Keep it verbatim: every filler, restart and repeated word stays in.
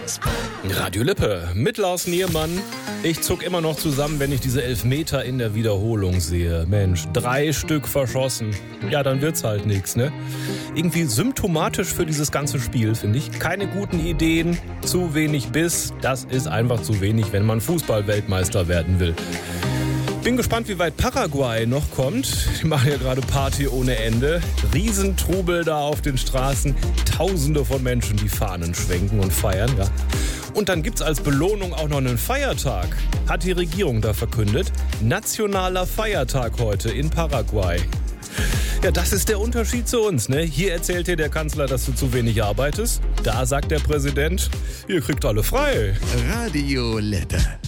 Radio Lippe mit Lars Niermann. Ich zuck immer noch zusammen, wenn ich diese Elfmeter in der Wiederholung sehe. Mensch, drei Stück verschossen. Ja, dann wird's halt nichts, ne? Irgendwie symptomatisch für dieses ganze Spiel, finde ich. Keine guten Ideen, zu wenig Biss. Das ist einfach zu wenig, wenn man Fußball-Weltmeister werden will. Bin gespannt, wie weit Paraguay noch kommt. Die machen ja gerade Party ohne Ende. Riesentrubel da auf den Straßen. Tausende von Menschen, die Fahnen schwenken und feiern. Ja. Und dann gibt's als Belohnung auch noch einen Feiertag. Hat die Regierung da verkündet. Nationaler Feiertag heute in Paraguay. Ja, das ist der Unterschied zu uns, ne? Hier erzählt dir der Kanzler, dass du zu wenig arbeitest. Da sagt der Präsident, ihr kriegt alle frei. Radio Lippe.